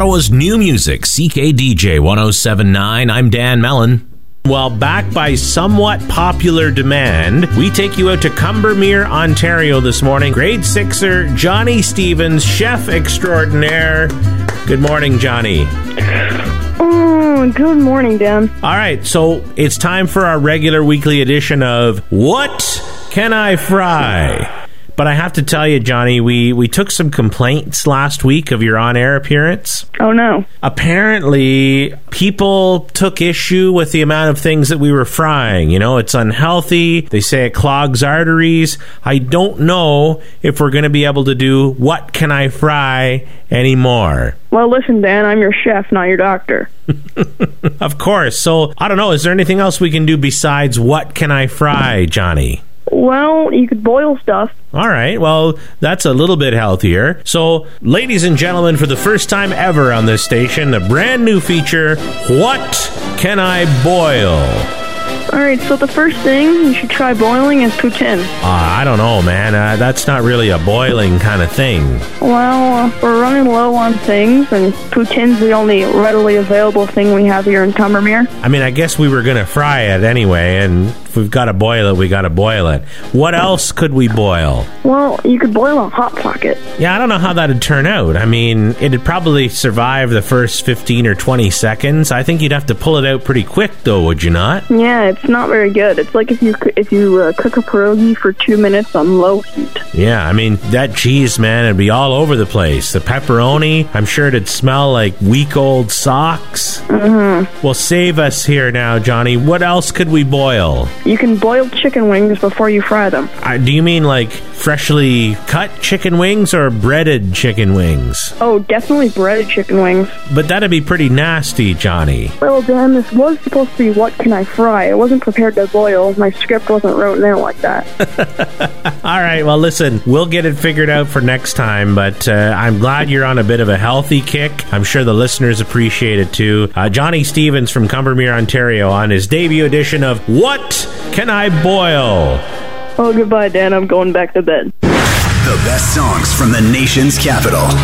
Ottawa's new music, CKDJ 1079. I'm Dan Mellon. Well, back by somewhat popular demand, we take you out to Combermere, Ontario this morning. Grade 6er Johnny Stevens, chef extraordinaire. Good morning, Johnny. Oh, good morning, Dan. All right, so it's time for our regular weekly edition of What Can I Fry? But I have to tell you, Johnny, we took some complaints last week of your on-air appearance. Oh, no. Apparently, people took issue with the amount of things that we were frying. You know, it's unhealthy. They say it clogs arteries. I don't know if we're going to be able to do What Can I Fry anymore. Well, listen, Dan, I'm your chef, not your doctor. Of course. So, I don't know. Is there anything else we can do besides What Can I Fry, Johnny? Well, you could boil stuff. All right, well, that's a little bit healthier. So, ladies and gentlemen, for the first time ever on this station, a brand new feature, What Can I Boil? All right, so the first thing you should try boiling is poutine. I don't know, man. That's not really a boiling kind of thing. Well, we're running low on things, and poutine's the only readily available thing we have here in Combermere. I mean, I guess we were going to fry it anyway, and if we've got to boil it, we got to boil it. What else could we boil? Well, you could boil a Hot Pocket. Yeah, I don't know how that'd turn out. I mean, it'd probably survive the first 15 or 20 seconds. I think you'd have to pull it out pretty quick, though, would you not? Yeah, it's not very good. It's like if you cook a pierogi for 2 minutes on low heat. Yeah, I mean, that cheese, man, it'd be all over the place. The pepperoni, I'm sure it'd smell like week-old socks. Mm-hmm. Well, save us here now, Johnny. What else could we boil? You can boil chicken wings before you fry them. Do you mean like freshly cut chicken wings or breaded chicken wings? Oh, definitely breaded chicken wings. But that'd be pretty nasty, Johnny. Well, Dan, this was supposed to be What Can I Fry? I wasn't prepared to boil. My script wasn't written there like that. All right, well, listen, we'll get it figured out for next time, but I'm glad you're on a bit of a healthy kick. I'm sure the listeners appreciate it, too. Johnny Stevens from Combermere, Ontario, on his debut edition of What Can I Boil? Oh, goodbye, Dan. I'm going back to bed. The best songs from the nation's capital.